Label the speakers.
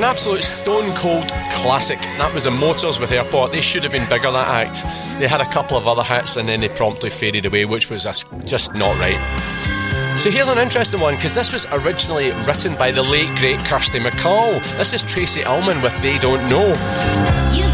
Speaker 1: absolute stone cold classic. That was the Motors with Airport. They should have been bigger, that act. They had a couple of other hits and then they promptly faded away, which was just not right. So here's an interesting one, because this was originally written by the late great Kirsty MacColl. This is Tracy Ullman with They Don't Know.
Speaker 2: You